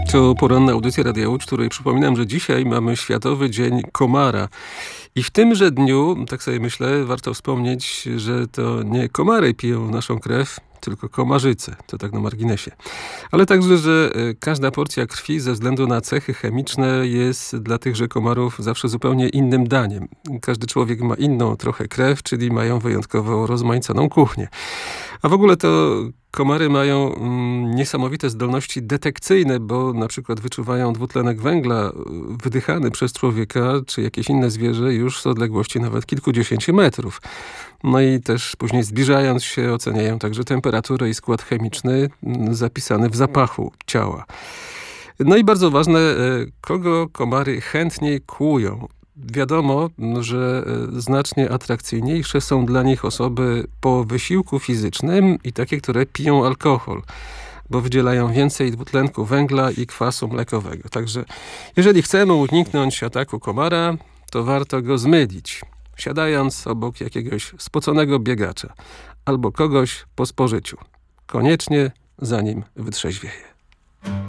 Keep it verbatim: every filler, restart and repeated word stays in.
To poranna audycja Radia Łódź, w której przypominam, że dzisiaj mamy Światowy Dzień Komara. I w tymże dniu, tak sobie myślę, warto wspomnieć, że to nie komary piją naszą krew, tylko komarzyce. To tak na marginesie. Ale także, że każda porcja krwi ze względu na cechy chemiczne jest dla tychże komarów zawsze zupełnie innym daniem. Każdy człowiek ma inną trochę krew, czyli mają wyjątkowo rozmaiconą kuchnię. A w ogóle to komary mają mm, niesamowite zdolności detekcyjne, bo na przykład wyczuwają dwutlenek węgla wydychany przez człowieka czy jakieś inne zwierzę już z odległości nawet kilkudziesięciu metrów. No i też później zbliżając się oceniają także temperaturę i skład chemiczny m, zapisany w zapachu ciała. No i bardzo ważne, kogo komary chętniej kłują. Wiadomo, że znacznie atrakcyjniejsze są dla nich osoby po wysiłku fizycznym i takie, które piją alkohol, bo wydzielają więcej dwutlenku węgla i kwasu mlekowego. Także jeżeli chcemy uniknąć ataku komara, to warto go zmylić, siadając obok jakiegoś spoconego biegacza albo kogoś po spożyciu. Koniecznie zanim wytrzeźwieje.